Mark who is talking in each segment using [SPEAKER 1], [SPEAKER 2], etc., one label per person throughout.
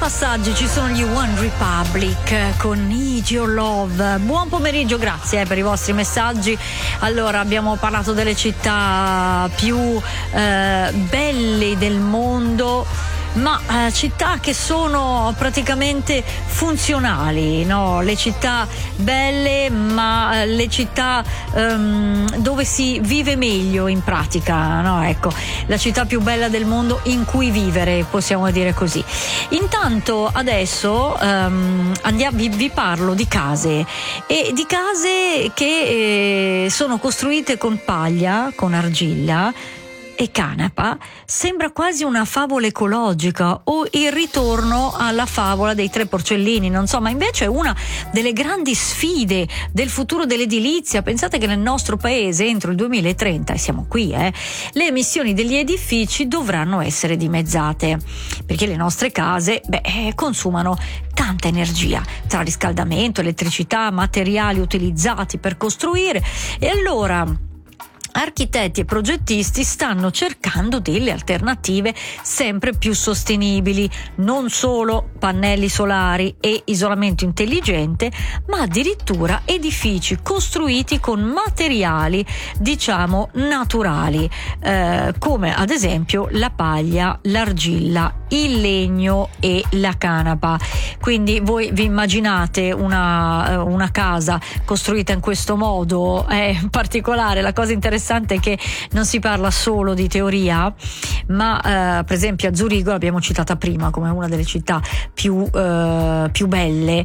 [SPEAKER 1] Passaggi ci sono gli One Republic con Need Your Love. Buon pomeriggio, grazie per i vostri messaggi. Allora, abbiamo parlato delle città più belle del mondo, ma città che sono praticamente funzionali, no? Le città belle, ma le città dove si vive meglio in pratica, no? Ecco, la città più bella del mondo in cui vivere, possiamo dire così. Intanto adesso vi parlo di case, e di case che sono costruite con paglia, con argilla e canapa. Sembra quasi una favola ecologica o il ritorno alla favola dei tre porcellini, non so, ma invece è una delle grandi sfide del futuro dell'edilizia. Pensate che nel nostro paese entro il 2030, e siamo qui, le emissioni degli edifici dovranno essere dimezzate, perché le nostre case consumano tanta energia tra riscaldamento, elettricità, materiali utilizzati per costruire, e allora architetti e progettisti stanno cercando delle alternative sempre più sostenibili, non solo pannelli solari e isolamento intelligente, ma addirittura edifici costruiti con materiali, diciamo, naturali, come ad esempio la paglia, l'argilla, il legno e la canapa. Quindi voi vi immaginate una casa costruita in questo modo? È particolare. La cosa interessante è che non si parla solo di teoria, ma per esempio a Zurigo, l'abbiamo citata prima come una delle città più belle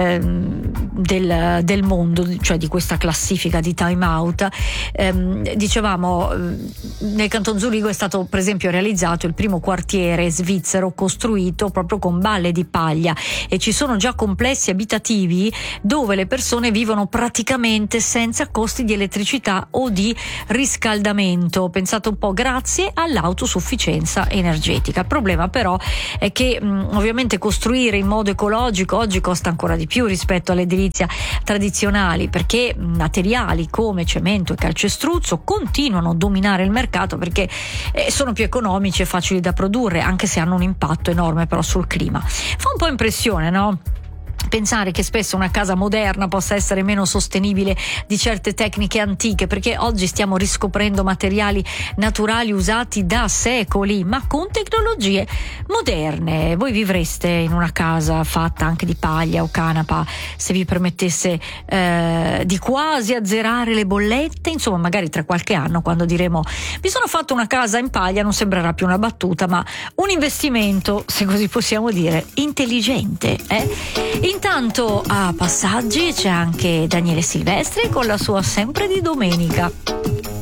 [SPEAKER 1] del mondo, cioè di questa classifica di Time Out. Dicevamo, nel Canton Zurigo è stato per esempio realizzato il primo quartiere svizzero costruito proprio con balle di paglia, e ci sono già complessi abitativi dove le persone vivono praticamente senza costi di elettricità o di riscaldamento. Pensate un po', grazie all'autosufficienza energetica. Il problema però è che ovviamente costruire in modo ecologico oggi costa ancora di più rispetto alle edilizie tradizionali, perché materiali come cemento e calcestruzzo continuano a dominare il mercato perché sono più economici e facili da produrre, anche se hanno un impatto enorme però sul clima. Fa un po' impressione, no? Pensare che spesso una casa moderna possa essere meno sostenibile di certe tecniche antiche, perché oggi stiamo riscoprendo materiali naturali usati da secoli, ma con tecnologie moderne. Voi vivreste in una casa fatta anche di paglia o canapa se vi permettesse di quasi azzerare le bollette? Insomma, magari tra qualche anno, quando diremo mi sono fatto una casa in paglia, non sembrerà più una battuta, ma un investimento, se così possiamo dire, intelligente. Intanto a Passaggi c'è anche Daniele Silvestri con la sua Sempre di domenica.